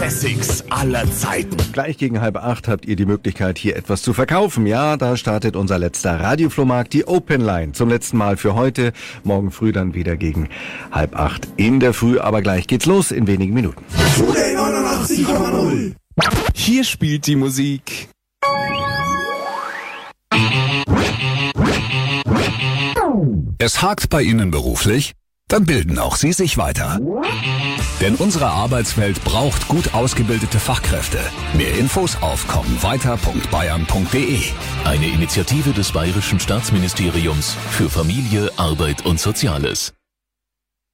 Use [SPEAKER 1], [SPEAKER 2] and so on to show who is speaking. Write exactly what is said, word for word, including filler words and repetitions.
[SPEAKER 1] Classics aller Zeiten.
[SPEAKER 2] Gleich gegen halb acht habt ihr die Möglichkeit, hier etwas zu verkaufen. Ja, da startet unser letzter Radioflohmarkt, die Open Line. Zum letzten Mal für heute. Morgen früh dann wieder gegen halb acht in der Früh. Aber gleich geht's los in wenigen Minuten.
[SPEAKER 1] neunundachtzig Komma null.
[SPEAKER 3] Hier spielt die Musik.
[SPEAKER 4] Es hakt bei Ihnen beruflich? Dann bilden auch Sie sich weiter. Denn unsere Arbeitswelt braucht gut ausgebildete Fachkräfte. Mehr Infos auf kommenweiter punkt bayern punkt de.
[SPEAKER 5] Eine Initiative des Bayerischen Staatsministeriums für Familie, Arbeit und Soziales.